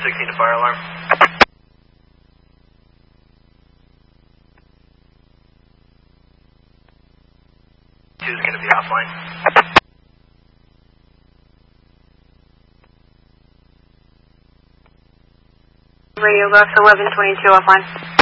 1116 to fire alarm. Two is going to be offline. Radio Gus 1122 offline.